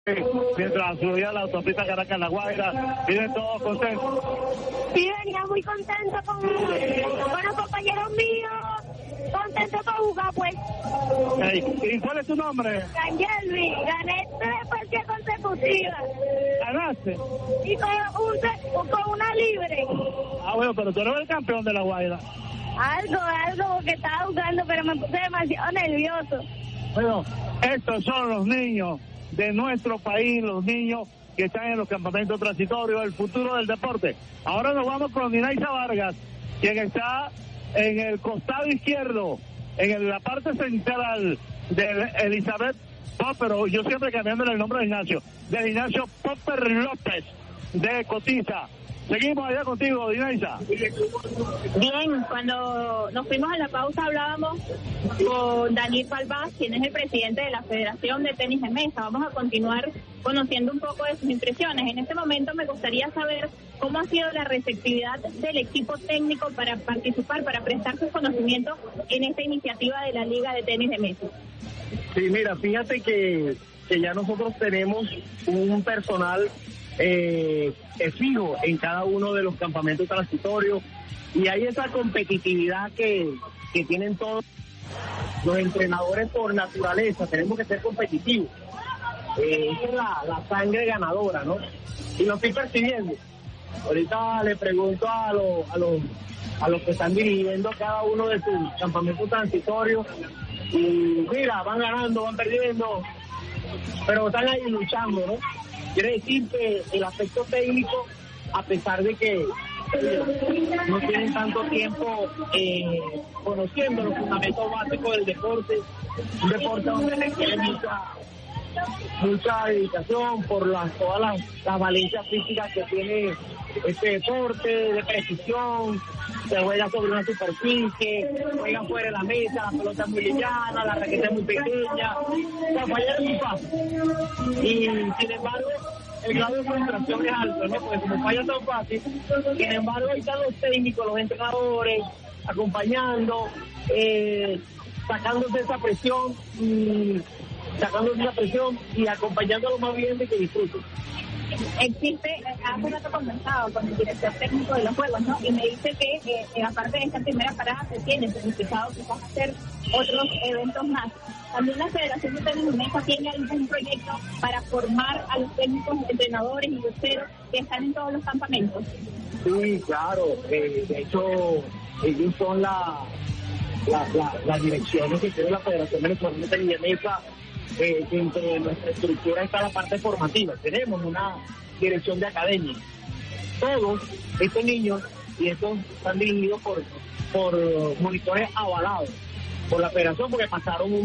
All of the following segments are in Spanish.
Mientras subía la autopista Caracas-La Guaira, vienen todos contentos. Sí, venía muy contento con los compañeros míos, contento con jugar, pues. ¿Y cuál es tu nombre? Cangelvi, gané 3 partidas consecutivas. ¿Ganaste? Y con una libre. Ah, bueno, pero tú eres el campeón de La Guaira. Algo, porque estaba jugando, pero me puse demasiado nervioso. Bueno, estos son los niños de nuestro país, los niños que están en los campamentos transitorios, el futuro del deporte. Ahora nos vamos con Dinaisa Vargas, quien está en el costado izquierdo, en la parte central de Elizabeth Popper, yo siempre cambiándole el nombre de Ignacio Popper López, de Cotiza. Seguimos allá contigo, Dinaisa. Bien, cuando nos fuimos a la pausa hablábamos con Daniel Palvaz, quien es el presidente de la Federación de Tenis de Mesa. Vamos a continuar conociendo un poco de sus impresiones. En este momento me gustaría saber cómo ha sido la receptividad del equipo técnico para participar, para prestar sus conocimientos en esta iniciativa de la Liga de Tenis de Mesa. Sí, mira, fíjate que ya nosotros tenemos un personal fijo en cada uno de los campamentos transitorios y hay esa competitividad que tienen todos los entrenadores por naturaleza. Tenemos que ser competitivos, esa es la sangre ganadora, ¿no? Y lo estoy percibiendo. Ahorita le pregunto a los que están dirigiendo cada uno de sus campamentos transitorios y mira, van ganando, van perdiendo, pero están ahí luchando, ¿no? Quiere decir que el aspecto técnico, a pesar de que no tienen tanto tiempo conociendo los fundamentos básicos del deporte, un deporte donde requiere mucha dedicación por todas las valencias físicas que tiene este deporte, de precisión, se juega sobre una superficie, juega fuera de la mesa, la pelota es muy liviana, la raqueta es muy pequeña, la fallar es muy fácil. Y sin embargo, el grado de frustración es alto, ¿no? Porque como falla tan fácil, sin embargo, ahí están los técnicos, los entrenadores, acompañando, sacándose esa presión y acompañándolo más bien de que disfruten. Existe, hace rato conversado con el director técnico de los juegos, ¿no? Y me dice que aparte de esta primera parada se tiene planificado quizás hacer otros eventos más. También la Federación de Tenis de Mesa tiene algún proyecto para formar a los técnicos, entrenadores y luceros que están en todos los campamentos. Sí, claro. De hecho, ellos son las direcciones que tiene la Federación Venezolana de Tenis de Mesa. Dentro de nuestra estructura está la parte formativa. Tenemos una dirección de academia. Todos estos niños y estos están dirigidos por monitores avalados por la federación porque pasaron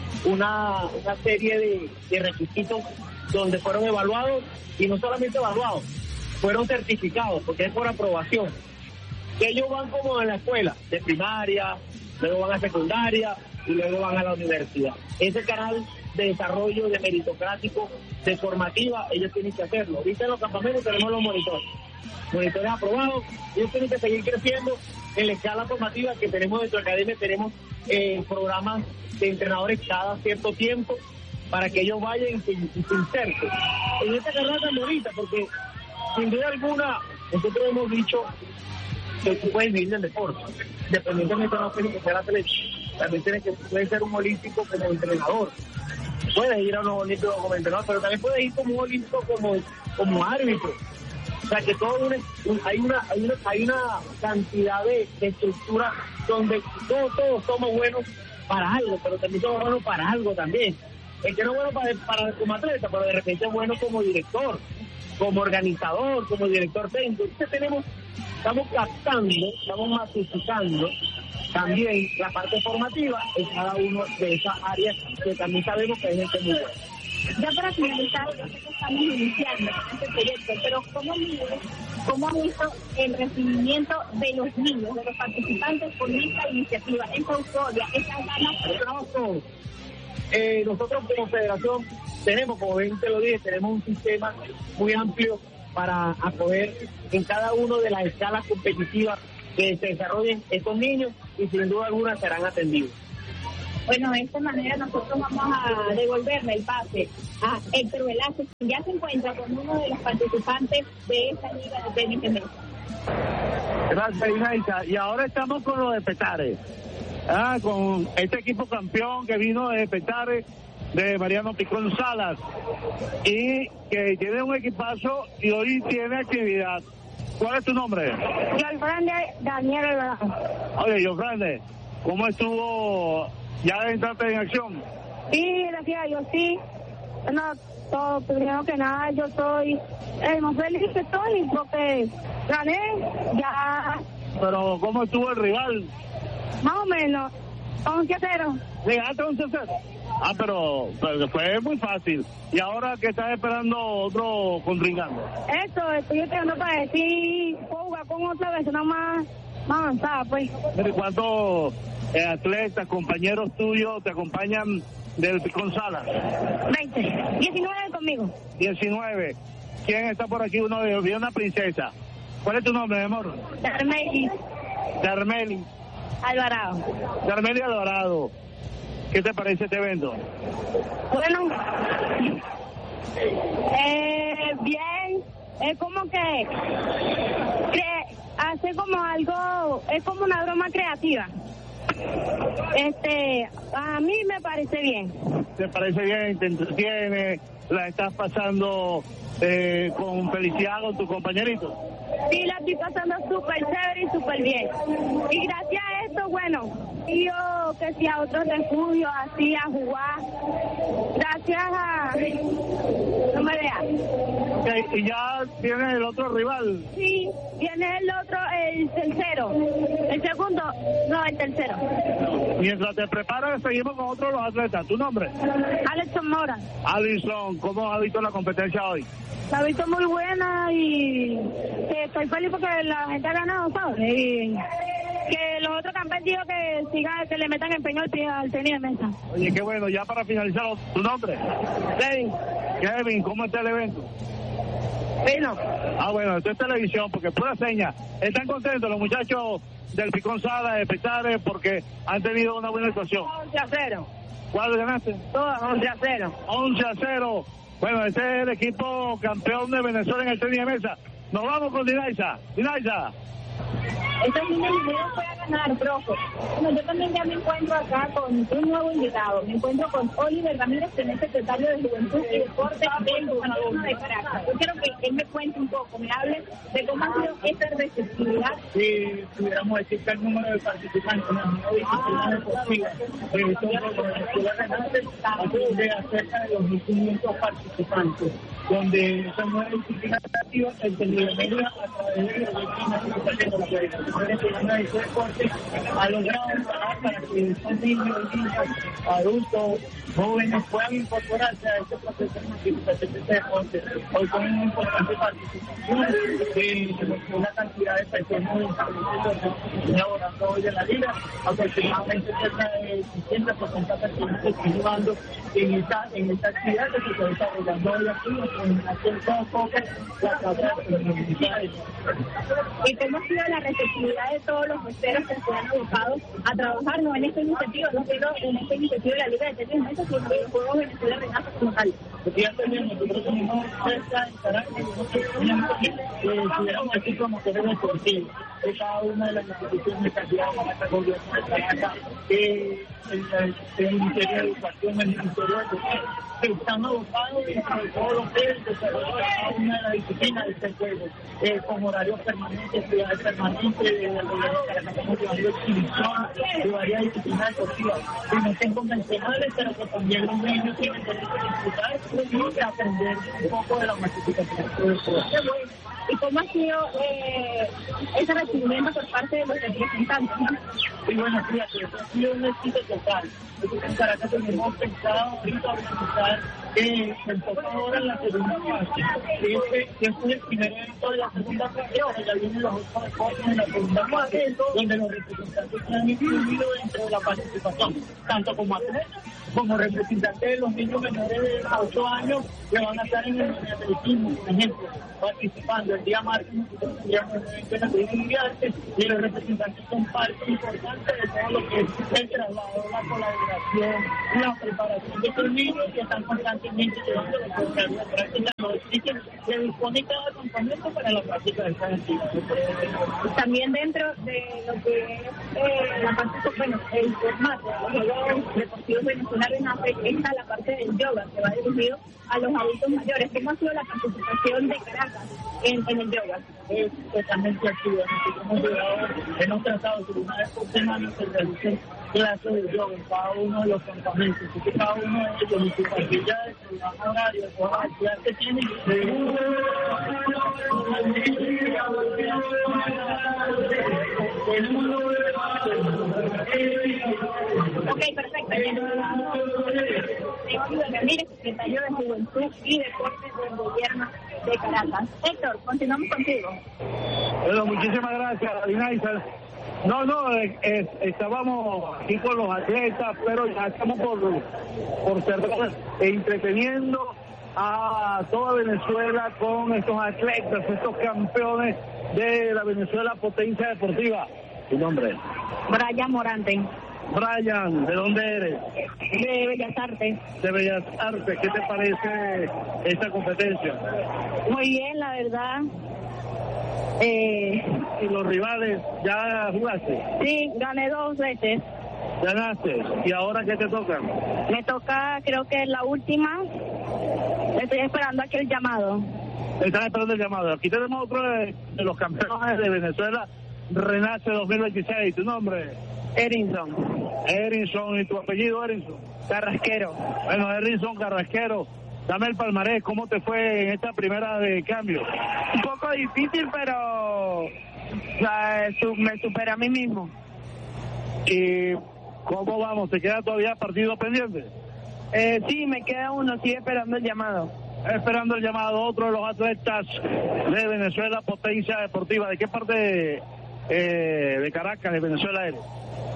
una serie de requisitos donde fueron evaluados y no solamente evaluados, fueron certificados porque es por aprobación. Que ellos van como en la escuela de primaria, luego van a secundaria y luego van a la universidad. Ese canal de desarrollo, de meritocrático, de formativa, ellos tienen que hacerlo. Ahorita en los campamentos tenemos los monitores aprobados, ellos tienen que seguir creciendo en la escala formativa que tenemos dentro de la academia. Tenemos programas de entrenadores cada cierto tiempo para que ellos vayan y se inserten en esta carrera tan bonita, porque sin duda alguna nosotros hemos dicho que tú puedes vivir del deporte, independientemente no tienes que ser atleta, también puedes ser un olímpico como entrenador. Puedes ir a unos olímpicos como entrenador, pero también puedes ir como un olímpico como árbitro. O sea que hay una cantidad de estructuras donde todos somos buenos para algo, pero también somos buenos para algo también. El que no es bueno para como atleta, pero de repente es bueno como director, como organizador, como director técnico. Entonces estamos captando, estamos masificando también la parte formativa en cada uno de esas áreas que también sabemos que hay gente muy buena. Ya para finalizar, yo sé que estamos iniciando este proyecto, pero ¿cómo han visto el recibimiento de los niños, de los participantes con esta iniciativa, esta euforia, estas ganas? Nosotros como federación tenemos, como bien te lo dije, tenemos un sistema muy amplio para acoger en cada una de las escalas competitivas que se desarrollen estos niños y sin duda alguna serán atendidos. Bueno, de esta manera nosotros vamos a devolverle el pase a Héctor Velázquez, quien ya se encuentra con uno de los participantes de esta liga de tenis de mesa. Gracias, Inaisa. Y ahora estamos con los de Petare. Con este equipo campeón que vino de Petare, de Mariano Picón Salas, y que tiene un equipazo y hoy tiene actividad. ¿Cuál es tu nombre? Yolfrande Daniel Alvarado. Oye, Yolfrande, ¿cómo estuvo? ¿Ya entraste en acción? Sí, gracias a Dios, sí. Bueno, todo, primero que nada, yo estoy más feliz que estoy porque gané, ya. Pero ¿cómo estuvo el rival? Más o menos, 11-0. ¿Llegaste a 11-0? Pero fue muy fácil. ¿Y ahora qué estás esperando otro contrincante? Eso, estoy esperando para decir, puedo jugar con otra persona más avanzada, pues. ¿Cuántos atletas, compañeros tuyos te acompañan del Picón Salas? 20, 19 conmigo. 19. ¿Quién está por aquí? Uno de una princesa. ¿Cuál es tu nombre, mi amor? Darmeli Alvarado. Darmeli Alvarado. ¿Qué te parece este evento? Bueno, bien, es como que hace como algo, es como una broma creativa. A mí me parece bien. ¿Te parece bien? ¿Te entretiene? ¿La estás pasando con felicidad con tu compañerito? Sí, la estoy pasando súper chévere y súper bien. Y gracias a esto, bueno, yo que si a otros refugio, así a jugar, gracias a... No me veas. ¿Y ya tienes el otro rival? Sí, viene el otro, el tercero. El segundo, no, el tercero. Mientras te preparas, seguimos con otros los atletas. ¿Tu nombre? Alexson Mora. Alison, ¿cómo has visto la competencia hoy? La he visto muy buena y estoy feliz porque la gente ha ganado, ¿sabes? Y que los otros campeones digo que le metan empeño al tenis de mesa. Oye, qué bueno. Ya para finalizar, ¿tu nombre? Kevin, ¿cómo está el evento? Bueno. Bueno, esto es televisión porque pura seña. Están contentos los muchachos del Picón Salas, de Petare, porque han tenido una buena actuación. 11-0. ¿Cuál ganaste? Todas 11-0. 11-0. Bueno, este es el equipo campeón de Venezuela en el tenis de mesa. Nos vamos con Dinaisa. Dinaisa. Esta niña primero fue a ganar, profe. Bueno, yo también ya me encuentro acá con un nuevo invitado. Me encuentro con Oliver Ramírez, que es secretario de Juventud y Deporte del Gobierno de Caracas. Yo quiero que él me cuente un poco, me hable de cómo ha sido esta receptividad. Si pudiéramos decir que el número de participantes en la disciplina deportiva de todos los Venezuela Renate es de acerca de 2.500 participantes, donde son 9 disciplinas deportivas, el tenis de mesa a través de la Federación de Deporte ha logrado para que esos niños, niñas, adultos, jóvenes puedan incorporarse a este proceso de participación de este deporte. Hoy con una importante participación de una cantidad de personas laborando hoy en la liga, aproximadamente cerca de 660 personas que están jugando en esta actividad que se está desarrollando hoy aquí en la Coca, la casa de universidades. ¿Y cómo ha sido la receptividad de todos los mesteros que se han abocado a trabajar no en esta iniciativa, no solo en esta iniciativa de la Liga de Tenis de Mesa, sino en los Juegos Venezuela Renate como tal? Ya tenemos, nosotros tenemos cerca en Caracas, pudiéramos decir promotores deportivos de cada una de las instituciones de calidad de la gobierno de Caracas, el Ministerio de Educación, el Ministerio de Educación, que están abocados dentro de todo lo que es el desarrollo de cada una de las disciplinas de este juego, con horarios permanentes, actividades permanentes, de la gobierno de Caracas estamos llevando exhibición de varias disciplinas deportivas, que no son convencionales, pero que también los niños tienen derecho a disfrutar y aprender un poco de la masificación del deporte. ¿Y cómo ha sido ese recibimiento por parte de los representantes? Y bueno, fíjate, eso ha sido un éxito total. Nosotros en Caracas tenemos pensado ahorita organizar el enfoque ahora en la segunda fase. Este es el primer evento de la segunda fase, ahora ya vienen los otros deportes en la segunda fase, donde los representantes se han incluido dentro de la participación, tanto como atletas como representantes de los niños menores de 8 años que van a estar en el atletismo, por ejemplo, participando. El día martes nosotros tendríamos un evento en la Liga de Arte y los representantes son parte importante de todo lo que es el traslado la colaboración, la preparación de estos niños que están constantemente llevando la práctica se dispone cada campamento para la práctica de esta actividad. También dentro de lo que es la parte, bueno, el formato de los Juegos Deportivos Venezolanos está la parte del yoga que va dirigido a los adultos mayores. ¿Cómo ha sido la participación de Caracas en el yoga? Es totalmente activa. Hemos tratado que una vez por semana se realicen clases de yoga en cada uno de los campamentos. Así que cada uno de ellos en su parrilla de programa horario, de todas las actividades que tienen. Ok, perfecto. Ramírez, secretario de Juventud y Deportes del Gobierno de Caracas. Héctor, continuamos contigo. Bueno, muchísimas gracias, Adinaisa. Estábamos aquí con los atletas, pero ya estamos por cerrar, entreteniendo a toda Venezuela con estos atletas, estos campeones de la Venezuela Potencia Deportiva. ¿Tu nombre? Brian Morante. Brian, ¿de dónde eres? De Bellas Artes. De Bellas Artes. ¿Qué te parece esta competencia? Muy bien, la verdad. ¿Y los rivales ya jugaste? Sí, gané 2 veces. ¿Ganaste? ¿Y ahora qué te toca? Me toca, creo que la última. Estoy esperando aquí el llamado. Están esperando el llamado. Aquí tenemos otro de los campeones de Venezuela, Renace 2026. ¿Tu nombre? Erinson. ¿Y tu apellido, Erinson? Carrasquero. Bueno, Erinson Carrasquero. Dame el palmarés, ¿cómo te fue en esta primera de cambio? Un poco difícil, pero me superé a mí mismo. ¿Y cómo vamos? ¿Te queda todavía partido pendiente? Sí, me queda uno, sigue esperando el llamado. Esperando el llamado, otro de los atletas de Venezuela, Potencia Deportiva. ¿De qué parte de Caracas, de Venezuela eres?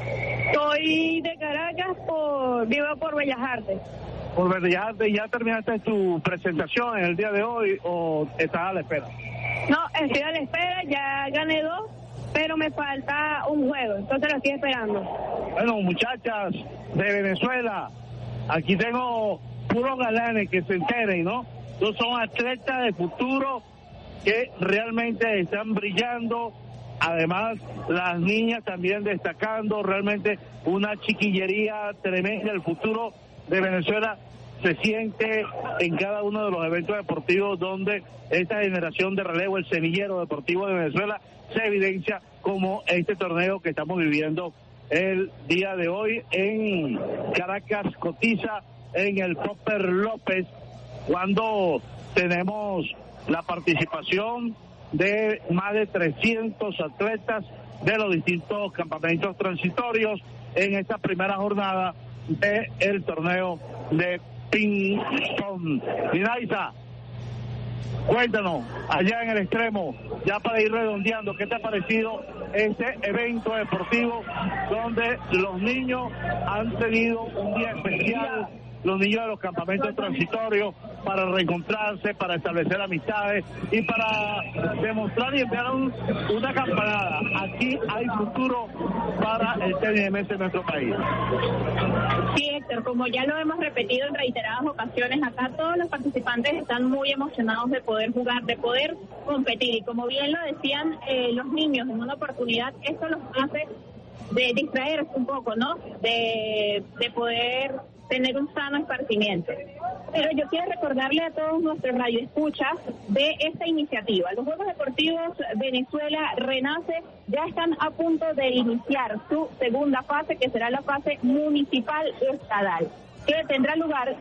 Soy de Caracas, vivo por Bellas Artes. Por Bellas Artes, ¿ya terminaste tu presentación en el día de hoy o estás a la espera? No, estoy a la espera, ya gané 2, pero me falta un juego, entonces lo estoy esperando. Bueno, muchachas de Venezuela, aquí tengo puros galanes que se enteren, ¿no? Estos son atletas de futuro que realmente están brillando. Además, las niñas también destacando, realmente una chiquillería tremenda. El futuro de Venezuela se siente en cada uno de los eventos deportivos donde esta generación de relevo, el semillero deportivo de Venezuela, se evidencia como este torneo que estamos viviendo el día de hoy en Caracas. Cotiza en el Popper López, cuando tenemos la participación de más de 300 atletas de los distintos campamentos transitorios en esta primera jornada del torneo de ping pong. Dinaisa, cuéntanos, allá en el extremo, ya para ir redondeando, ¿qué te ha parecido este evento deportivo donde los niños han tenido un día especial, los niños de los campamentos transitorios, para reencontrarse, para establecer amistades y para demostrar y enviar una campanada? Aquí hay futuro para el tenis de mesa en nuestro país. Sí, Héctor, como ya lo hemos repetido en reiteradas ocasiones, acá todos los participantes están muy emocionados de poder jugar, de poder competir, y como bien lo decían los niños en una oportunidad, esto los hace de distraerse un poco, ¿no? De poder tener un sano esparcimiento. Pero yo quiero recordarle a todos nuestros radioescuchas de esta iniciativa. Los Juegos Deportivos Venezuela Renace ya están a punto de iniciar su segunda fase, que será la fase municipal estadal, que tendrá lugar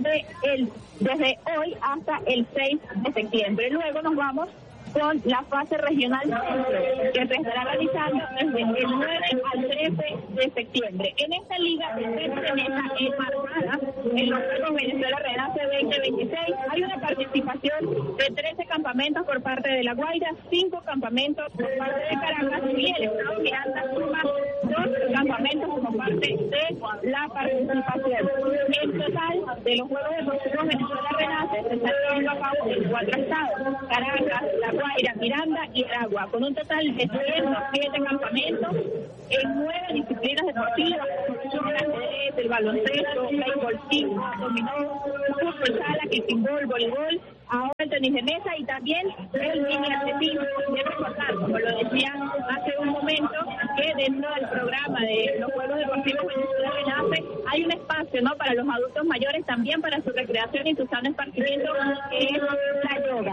desde hoy hasta el 6 de septiembre. Luego nos vamos con la fase regional que se estará realizando desde el 9 al 13 de septiembre. En esta liga de mesa enmarcada en los Juegos Venezuela Renace 2026 hay una participación de 13 campamentos campamentos por parte de La Guaira, 5 campamentos por parte de Caracas y el Estado Miranda suma 2 campamentos como parte de la participación. En total, de los Juegos Deportivos Venezuela Renace, se están llevando a cabo en 4 estados: Caracas, La Guaira, Miranda y Aragua, con un total de 107 campamentos en 9 disciplinas deportivas, como el ajedrez, el baloncesto, béisbol, dominó, fútbol sala, kickingball, voleibol, ahora el tenis de mesa y también el mini atletismo. Debo recordar, como lo decía hace un momento, que dentro del programa de los Juegos Deportivos Venezuela Renace hay un espacio, ¿no?, para los adultos mayores, también para su recreación y su sano esparcimiento, que es la yoga.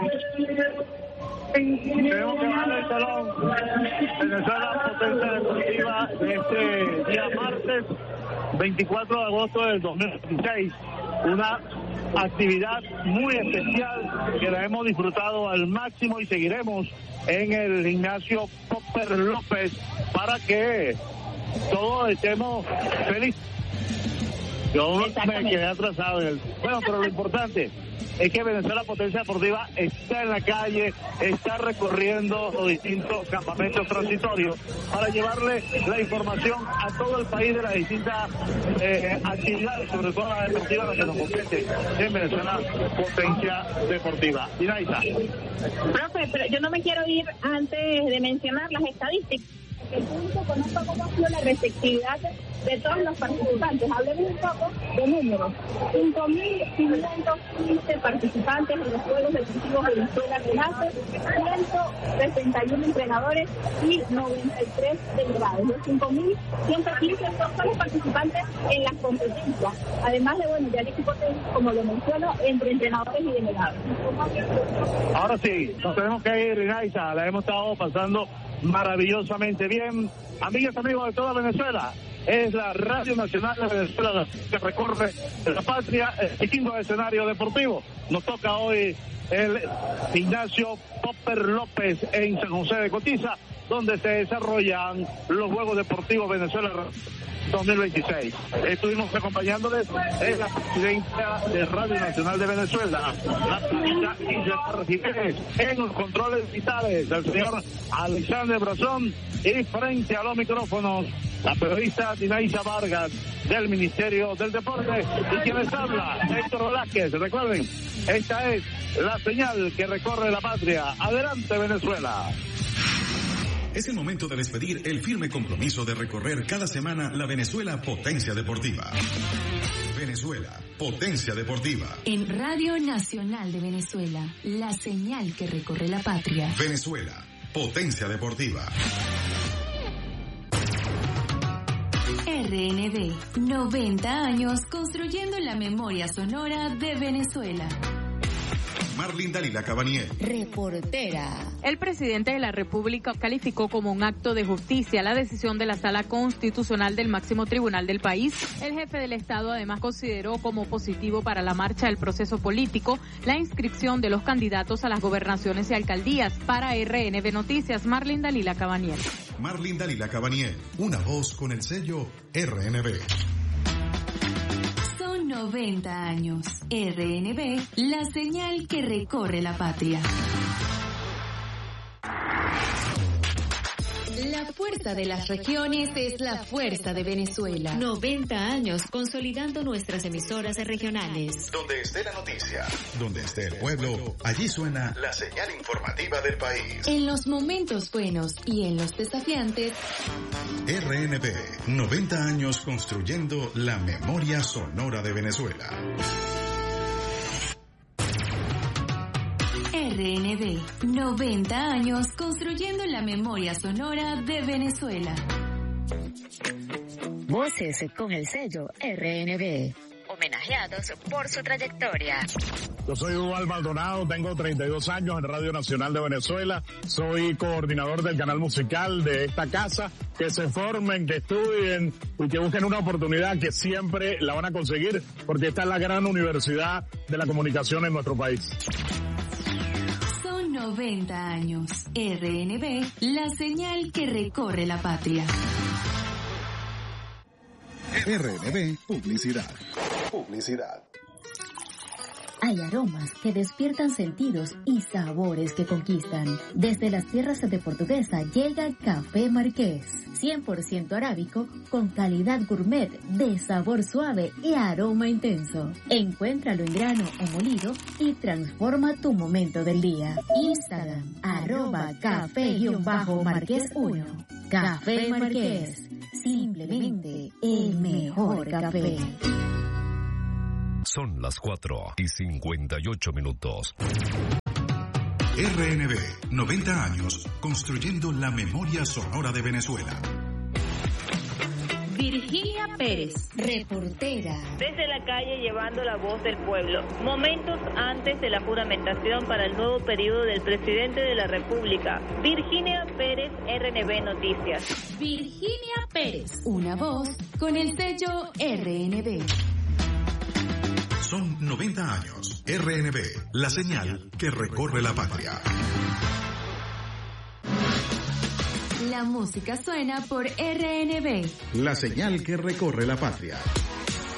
Tenemos que bajar el salón. Venezuela Potencia Deportiva de este día martes 24 de agosto del 2016. Una actividad muy especial que la hemos disfrutado al máximo y seguiremos en el gimnasio Popper López para que todos estemos felices. Yo me quedé atrasado. Bueno, pero lo importante es que Venezuela Potencia Deportiva está en la calle, está recorriendo los distintos campamentos transitorios para llevarle la información a todo el país de las distintas actividades, sobre todo la deportiva, la que nos compete en Venezuela Potencia Deportiva. Dinaisa. Profe, pero yo no me quiero ir antes de mencionar las estadísticas. El público conozca cómo ha sido la receptividad de todos los participantes. Hablemos un poco de números. 5.515 participantes en los Juegos Deportivos Venezuela Renace, 161 entrenadores y 93 delegados. Los 5.115 son los participantes en las competencias. Además de, bueno, ya el equipo técnico, como lo menciono, entre entrenadores y delegados. Ahora sí, nos tenemos que ir, Inaisa. La hemos estado pasando maravillosamente bien. Amigas, amigos de toda Venezuela, es la Radio Nacional de Venezuela que recorre la patria, el quinto escenario deportivo. Nos toca hoy el gimnasio Popper López en San José de Cotiza, donde se desarrollan los Juegos Deportivos Venezuela 2026. Estuvimos acompañándoles en la presidencia de Radio Nacional de Venezuela, la periodista Isabel Jiménez, en los controles vitales, el señor Alexander Brazón, y frente a los micrófonos, la periodista Dinaisa Vargas del Ministerio del Deporte, y quien les habla, Héctor Velázquez. Recuerden, esta es la señal que recorre la patria. Adelante, Venezuela. Es el momento de despedir el firme compromiso de recorrer cada semana la Venezuela Potencia Deportiva. Venezuela Potencia Deportiva. En Radio Nacional de Venezuela, la señal que recorre la patria. Venezuela Potencia Deportiva. RNB, 90 años construyendo la memoria sonora de Venezuela. Marlin Dalila Cabaniel, reportera. El presidente de la República calificó como un acto de justicia la decisión de la Sala Constitucional del máximo tribunal del país. El jefe del Estado además consideró como positivo para la marcha del proceso político la inscripción de los candidatos a las gobernaciones y alcaldías. Para RNB Noticias, Marlin Dalila Cabaniel. Marlin Dalila Cabaniel, una voz con el sello RNB. 90 años. RNB, la señal que recorre la patria. La fuerza de las regiones es la fuerza de Venezuela. 90 años consolidando nuestras emisoras regionales. Donde esté la noticia, donde esté el pueblo, allí suena la señal informativa del país. En los momentos buenos y en los desafiantes. RNB, 90 años construyendo la memoria sonora de Venezuela. RNB, 90 años construyendo la memoria sonora de Venezuela. Voces con el sello RNB, homenajeados por su trayectoria. Yo soy Hugo Maldonado, tengo 32 años en Radio Nacional de Venezuela, soy coordinador del canal musical de esta casa. Que se formen, que estudien y que busquen una oportunidad que siempre la van a conseguir, porque esta es la gran universidad de la comunicación en nuestro país. 90 años. RNB, la señal que recorre la patria. RNB Publicidad. Publicidad. Hay aromas que despiertan sentidos y sabores que conquistan. Desde las tierras de Portuguesa llega Café Marqués, 100% arábico con calidad gourmet de sabor suave y aroma intenso. Encuéntralo en grano o molido y transforma tu momento del día. Instagram, @café_marqués1. Café Marqués, simplemente el mejor café. Son las 4:58. RNB, 90 años, construyendo la memoria sonora de Venezuela. Virginia Pérez, reportera. Desde la calle llevando la voz del pueblo. Momentos antes de la juramentación para el nuevo periodo del presidente de la República. Virginia Pérez, RNB Noticias. Virginia Pérez, una voz con el sello RNB. Son 90 años. RNB, la señal que recorre la patria. La música suena por RNB. La señal que recorre la patria.